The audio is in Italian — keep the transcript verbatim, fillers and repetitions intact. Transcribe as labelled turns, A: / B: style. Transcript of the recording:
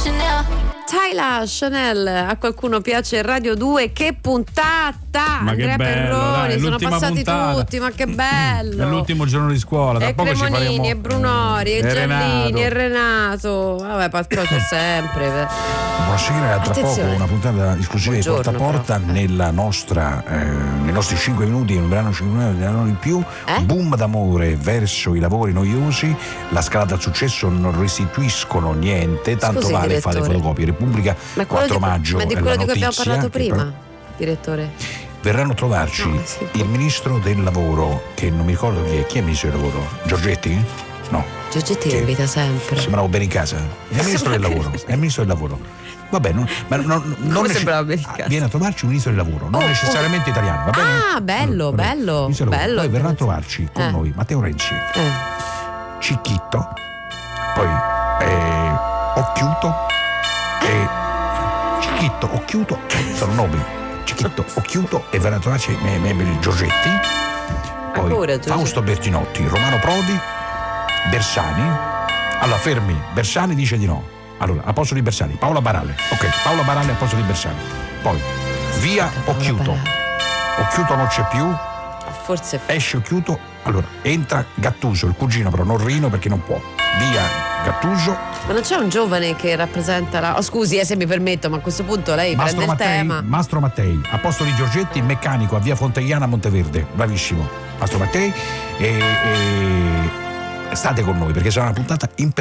A: Tyla Chanel, a qualcuno piace Radio due, che puntata!
B: Ma
A: Andrea
B: che bello,
A: Perroni,
B: dai,
A: sono passati
B: puntata.
A: tutti, ma che bello!
B: È l'ultimo giorno di scuola, tra
A: e
B: poco ci
A: Cremonini,
B: faremo
A: e Brunori, e,
B: e
A: Giallini,
B: Renato.
A: e Renato. Vabbè, Pasquale c'è sempre.
C: Buonasera, tra
A: Attenzione.
C: poco una puntata esclusiva di
A: Buongiorno,
C: Porta a Porta
A: però.
C: nella nostra, eh, nei nostri cinque minuti, non verranno cinque minuti, non in più.
A: Eh?
C: Boom d'amore verso i lavori noiosi, la scalata al successo non restituiscono niente, tanto
A: Scusi,
C: vale
A: direttore.
C: fare fotocopie. Repubblica
A: Ma quello
C: quattro
A: di,
C: maggio
A: ma di
C: è
A: quello
C: la
A: di cui abbiamo
C: notizia
A: parlato
C: che
A: prima,
C: però-
A: direttore.
C: verranno a trovarci
A: No, sì,
C: il ministro del lavoro, che non mi ricordo chi è. Chi è il ministro del lavoro? Giorgetti? No.
A: Giorgetti
C: Che-
A: invita sempre.
C: Sembrava bene in casa. È il ministro del lavoro. È il ministro del lavoro. Vabbè, non, ma non, non
A: Come
C: nece-
A: sembrava bene in casa?
C: viene a trovarci un ministro del lavoro, non
A: Oh,
C: necessariamente italiano, va bene?
A: Ah, bello,
C: Va bene.
A: bello,
C: Ministro del lavoro.
A: bello.
C: Poi verrà a trovarci con
A: Eh.
C: noi Matteo Renzi,
A: Eh.
C: Cicchitto, poi eh, Occhiuto e Cicchitto, Occhiuto, sono nomi. Cicchitto, Occhiuto, e verrà a trovarci me, me, me, Giorgetti, poi
A: Ancora, Giorgetti.
C: Fausto Bertinotti, Romano Prodi, Bersani. Allora fermi, Bersani dice di no. Allora, a posto di Bersani, Paola Barale. Ok, Paola Barale a posto di Bersani. Poi via Occhiuto. Occhiuto non c'è più,
A: Forse
C: esce Occhiuto. Allora, entra Gattuso, il cugino però, non Rino perché non può. Via Gattuso.
A: Ma non c'è un giovane che rappresenta la. Oh, scusi, eh, se mi permetto, ma a questo punto lei
C: Mastro
A: prende il
C: Mattei,
A: tema.
C: Mastro Mattei, a posto di Giorgetti, meccanico a via Fontegliana, Monteverde. Bravissimo. Mastro Mattei. E, e state con noi perché sarà una puntata imperdibilmente